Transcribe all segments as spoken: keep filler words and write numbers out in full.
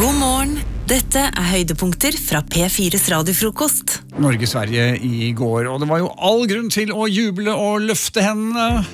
God morgen. Dette er høydepunkter fra P fires radiofrokost. Norge-Sverige i går, og det var jo all grunn til å juble og løfte hendene.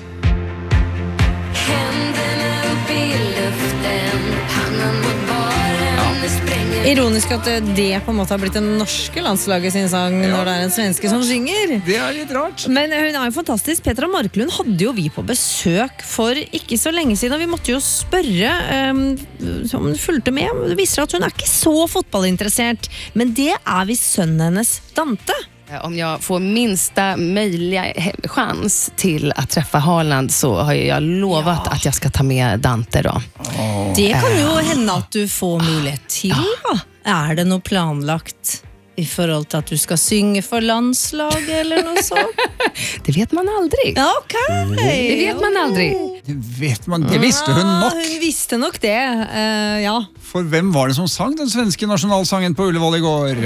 Hendene opp i luften, pannen mot baren, sprenger. Ironisk at det på en måte har blitt den norske landslaget sin sang ja. Når det er en svenske som synger. Det er litt rart. Men hun er jo fantastisk. Petra Marklund hadde jo vi på besøk for ikke så lenge siden, og vi måtte jo spørre um, som hun fulgte med. Det viser at hun er ikke så fotballinteressert, men det er vi sønnen hennes Dante. Om jag får minsta möjliga chans till att träffa Haaland så har jag lovat ja. Att jag ska ta med Dante då. Oh. Det kan jo hende at du får mulighet til da. Er det noe planlagt i forhold til at du skal synge for landslaget eller noe sånt? Det vet man aldrig. Ok. Det vet man aldrig. Det vet man, det visste hun nok. Ja, hun visste nok det, uh, ja. For hvem var det som sang den svenske nasjonalsangen på Ullevål i går?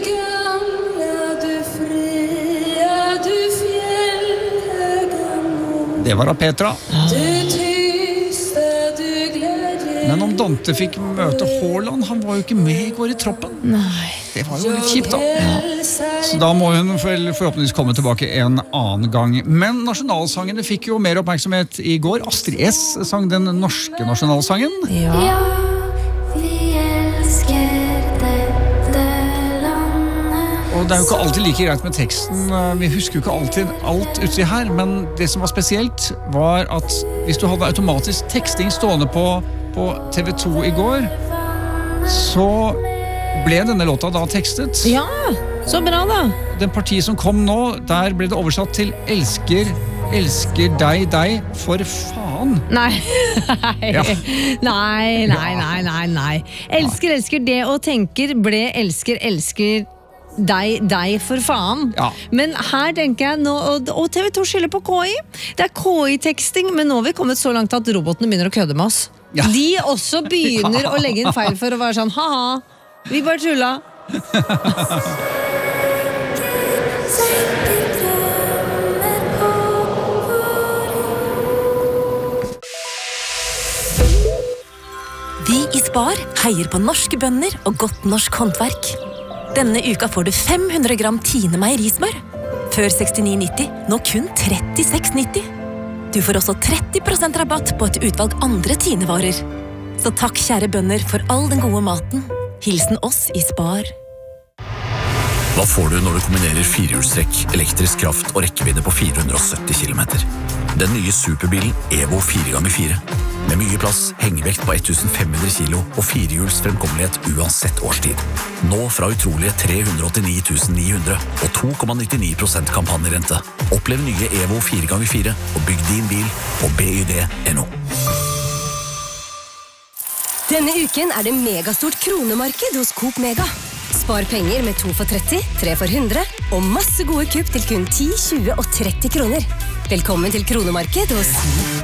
Det var av Petra. Men om Dante fikk møte Haaland, han var jo ikke med i går i troppen. Nei. Det var jo litt kjipt da. Ja. Så da må hun forhåpentligvis komme tilbake en annen gang. Men nasjonalsangene fikk jo mer oppmerksomhet i går. Astrid S sang den norske nasjonalsangen. Ja. Ja, vi elsker Og det er jo ikke alltid like greit med teksten. Vi husker jo ikke alltid alt uti her, men det som var spesielt var at hvis du hadde automatisk teksting stående på, på T V to i går, så ble denne låta da tekstet. Ja, så bra da. Den partiet som kom nå, der ble det oversatt til elsker, elsker deg, deg, for faen. Nei. Ja. Nei, nei, nei, nei, nei. Elsker, elsker det og tenker ble elsker, elsker deg, deg for faen. Ja. Men her tenker jeg nå, og, og T V to skylder på K I. Det er K I-teksting, men nå har vi kommet så langt at robotene begynner å kødde med oss. Ja. De også begynner å legge inn feil for å være sånn, haha, vi bare tulla. Vi i Spar heier på norske bønder og godt norsk håndverk. Denne uka får du fem hundre gram Tine meierismør. Før sekstini nitti, nå kun trettiseks nitti. Du får også tretti prosent rabatt på et utvalg andre Tine-varer. Så takk kjære bønder for all den gode maten. Hilsen oss i Spar. Hva får du når du kombinerer firehjulstrekk, elektrisk kraft og rekkevidde på fire hundre og sytti kilometer? Den nye superbilen Evo fire ganger fire. Med mye plass, hengevekt på tusen fem hundre kilo og firehjuls fremkommelighet uansett årstid. Nå fra utrolige tre hundre og åttini tusen ni hundre og to komma nittini prosent kampanjerente. Opplev nye Evo fire ganger fire og bygg din bil på B Y D punktum N O. Denne uken er det megastort kronemarked hos Coop Mega. Spar penger med to for tretti, tre for hundre og masse gode kupp til kun ti, tjue og tretti kroner. Velkommen til kronemarked hos